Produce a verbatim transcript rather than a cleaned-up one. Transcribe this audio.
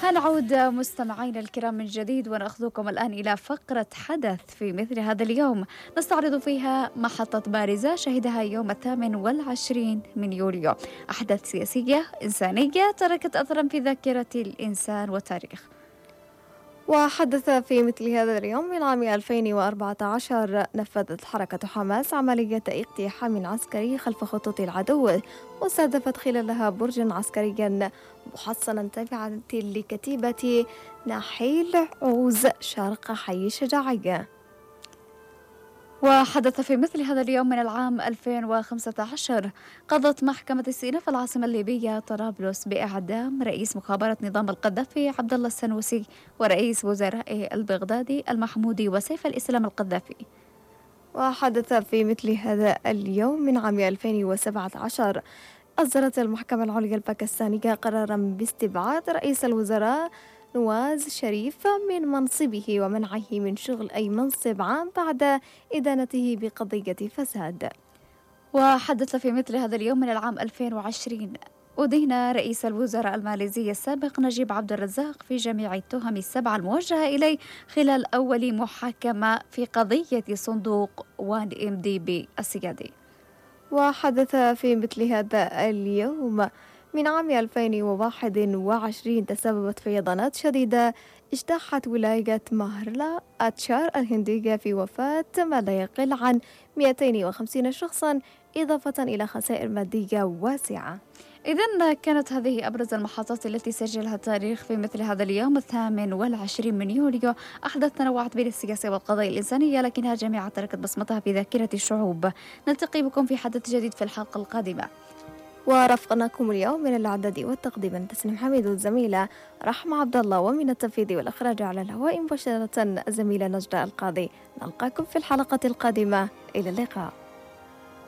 هنعود مستمعينا الكرام من جديد ونأخذكم الآن إلى فقرة حدث في مثل هذا اليوم نستعرض فيها محطة بارزة شهدها يوم الثامن والعشرين من يوليو. أحداث سياسية إنسانية تركت أثرا في ذاكرة الإنسان والتاريخ. وحدث في مثل هذا اليوم من عام ألفين وأربعة عشر نفذت حركة حماس عملية اقتحام عسكري خلف خطوط العدو، واستهدفت خلالها برجا عسكريا محصنا تابعا لكتيبة نحيل عوز شرق حي الشجاعية. وحدث في مثل هذا اليوم من العام ألفين وخمسة عشر قضت محكمة السيناء في العاصمة الليبية طرابلس بإعدام رئيس مخابرات نظام القذافي عبد الله السنوسي ورئيس وزرائه البغدادي المحمودي وسيف الإسلام القذافي. وحدث في مثل هذا اليوم من عام ألفين وسبعة عشر أصدرت المحكمة العليا الباكستانية قرارا باستبعاد رئيس الوزراء نواز شريف من منصبه ومنعه من شغل أي منصب عام بعد إدانته بقضية فساد. وحدث في مثل هذا اليوم من العام ألفين وعشرين أدين رئيس الوزراء الماليزي السابق نجيب عبد الرزاق في جميع التهم السبعة الموجهة إليه خلال أول محاكمة في قضية صندوق وان إم دي بي السيادي. وحدث في مثل هذا اليوم من عام ألفين وواحد وعشرين تسببت فيضانات شديدة اجتاحت ولاية مهرلا أتشار الهندية في وفاة ما لا يقل عن مئتين وخمسين شخصا إضافة إلى خسائر مادية واسعة. إذن كانت هذه أبرز المحطات التي سجلها التاريخ في مثل هذا اليوم الثامن والعشرين من يوليو. أحداث تنوعت بين السياسة والقضايا الإنسانية لكنها جميعا تركت بصمتها في ذاكرة الشعوب. نلتقي بكم في حدث جديد في الحلقة القادمة. ورافقناكم اليوم من الإعداد والتقديم تسنيم حميد والزميلة رحمة عبد الله، ومن التنفيذ والإخراج على الهواء مباشرة الزميلة نجدة القاضي. نلقاكم في الحلقة القادمة، إلى اللقاء.